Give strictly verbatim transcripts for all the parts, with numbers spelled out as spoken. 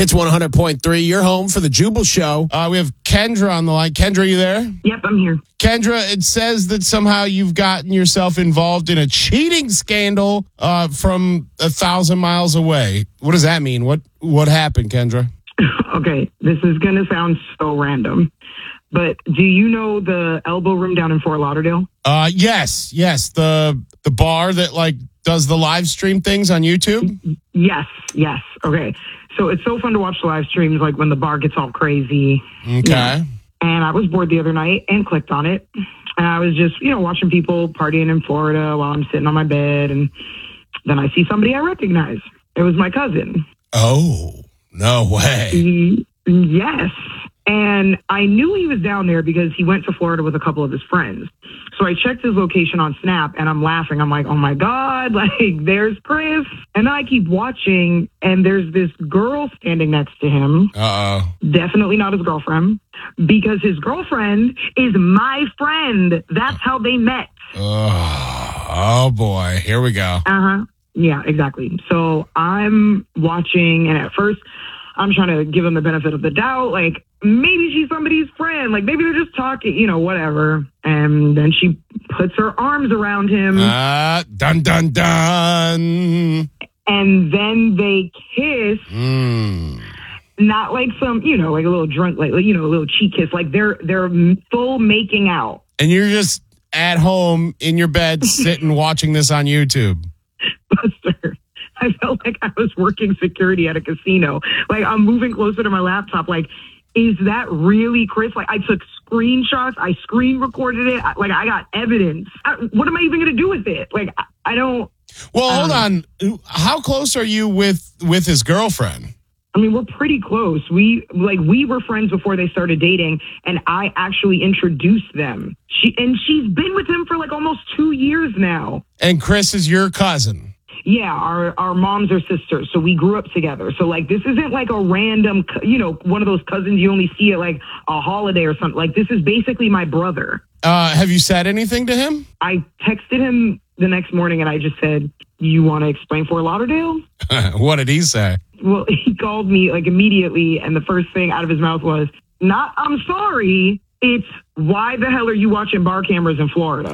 It's one hundred point three, your home for the Jubal Show. Uh, we have Kendra on the line. Kendra, you there? Yep, I'm here. Kendra, it says that somehow you've gotten yourself involved in a cheating scandal uh, from a thousand miles away. What does that mean? What what happened, Kendra? Okay, this is going to sound so random, but do you know the Elbow Room down in Fort Lauderdale? Uh, yes, yes. The the bar that like does the live stream things on YouTube? Yes, yes. Okay. So it's so fun to watch the live streams, like when the bar gets all crazy. Okay. Yeah. And I was bored the other night and clicked on it. And I was just, you know, watching people partying in Florida while I'm sitting on my bed. And then I see somebody I recognize. It was my cousin. Oh, no way. Y- yes. And I knew he was down there because he went to Florida with a couple of his friends. So I checked his location on Snap and I'm laughing. I'm like, oh my God, like there's Chris. And I keep watching and there's this girl standing next to him. Uh-oh. Definitely not his girlfriend because his girlfriend is my friend. That's how they met. Oh, oh boy. Here we go. Uh-huh. Yeah, exactly. So I'm watching and at first I'm trying to give him the benefit of the doubt. Like, maybe she's somebody's friend. Like, maybe they're just talking, you know, whatever. And then she puts her arms around him. Uh, dun, dun, dun. And then they kiss. Mm. Not like some, you know, like a little drunk, like, you know, a little cheek kiss. Like, they're they're full making out. And you're just at home in your bed sitting watching this on YouTube. Buster. I felt like I was working security at a casino. Like, I'm moving closer to my laptop. Like, is that really Chris? Like, I took screenshots. I screen recorded it. I, like, I got evidence. I, what am I even going to do with it? Like, I, I don't. Well, I hold don't on. How close are you with, with his girlfriend? I mean, we're pretty close. We, like, we were friends before they started dating, and I actually introduced them. She And she's been with him for, like, almost two years now. And Chris is your cousin. Yeah, our, our moms are sisters, so we grew up together. So, like, this isn't like a random, you know, one of those cousins you only see at, like, a holiday or something. Like, this is basically my brother. Uh, have you said anything to him? I texted him the next morning, and I just said, you want to explain Fort Lauderdale? What did he say? Well, he called me, like, immediately, and the first thing out of his mouth was, not, I'm sorry, it's, why the hell are you watching bar cameras in Florida?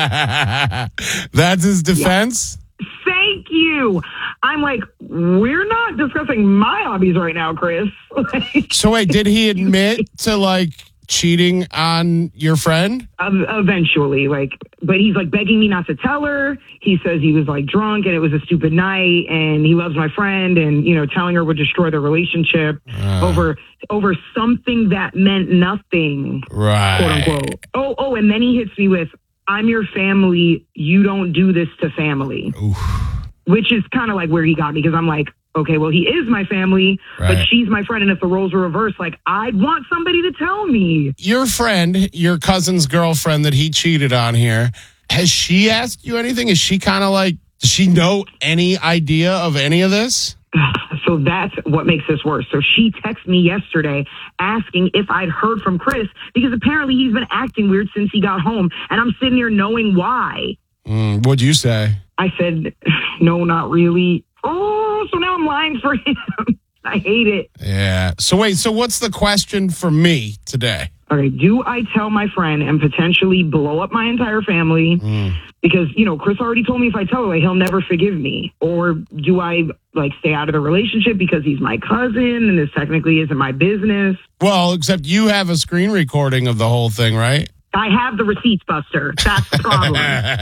That's his defense? Yeah. Thank you. I'm like, we're not discussing my hobbies right now, Chris. So wait, did he admit to like cheating on your friend? Um, eventually, like, but he's like begging me not to tell her. He says he was like drunk and it was a stupid night and he loves my friend and, you know, telling her would destroy their relationship uh, over over something that meant nothing. Right. Quote unquote. Oh, oh, and then he hits me with, I'm your family. You don't do this to family. Oof. Which is kind of like where he got me because I'm like, okay, well, he is my family, right. But she's my friend. And if the roles were reversed, like, I'd want somebody to tell me. Your friend, your cousin's girlfriend that he cheated on here, has she asked you anything? Is she kind of like, does she know any idea of any of this? So that's what makes this worse. So she texted me yesterday asking if I'd heard from Chris because apparently he's been acting weird since he got home. And I'm sitting here knowing why. Mm, what'd you say? I said, no, not really. Oh, so now I'm lying for him. I hate it. Yeah. So wait, so what's the question for me today? Okay, do I tell my friend and potentially blow up my entire family? Mm. Because, you know, Chris already told me if I tell her, like, he'll never forgive me. Or do I, like, stay out of the relationship because he's my cousin and this technically isn't my business? Well, except you have a screen recording of the whole thing, right? I have the receipts, Buster. That's the problem.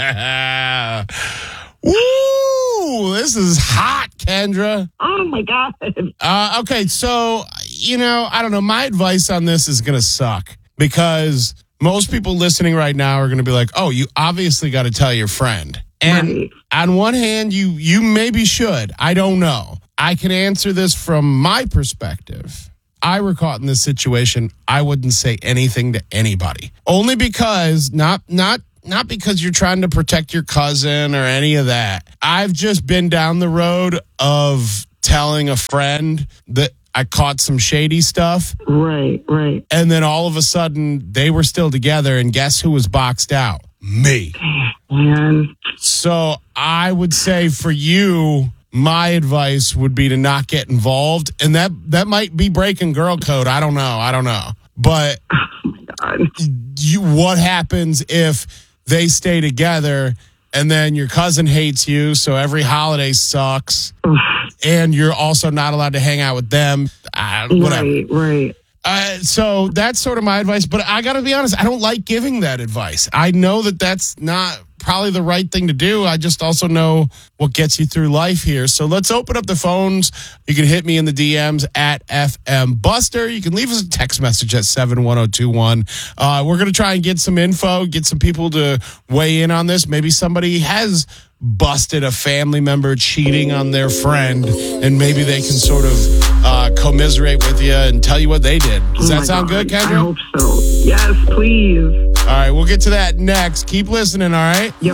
Woo! This is hot, Kendra. Oh, my God. Uh, okay, so, you know, I don't know. My advice on this is going to suck because most people listening right now are going to be like, oh, you obviously got to tell your friend. And right. On one hand, you you maybe should. I don't know. I can answer this from my perspective. I were caught in this situation. I wouldn't say anything to anybody. Only because, not not not because you're trying to protect your cousin or any of that. I've just been down the road of telling a friend that I caught some shady stuff. Right, right. And then all of a sudden, they were still together, and guess who was boxed out? Me. Man. So I would say for you, my advice would be to not get involved. And that, that might be breaking girl code. I don't know. I don't know. But Oh my God. you, what happens if they stay together and then your cousin hates you, so every holiday sucks, and you're also not allowed to hang out with them? Uh, whatever. Right, right. Uh, so that's sort of my advice. But I got to be honest, I don't like giving that advice. I know that that's not probably the right thing to do. I just also know what gets you through life here. So let's open up the phones. You can hit me in the D Ms at F M Buster. You can leave us a text message at seven one zero two one. Uh, we're going to try and get some info, get some people to weigh in on this. Maybe somebody has busted a family member cheating on their friend, and maybe they can sort of uh, commiserate with you and tell you what they did. Does Oh that my sound God. good, Kendra? I hope so. Yes, please. All right, we'll get to that next. Keep listening, all right?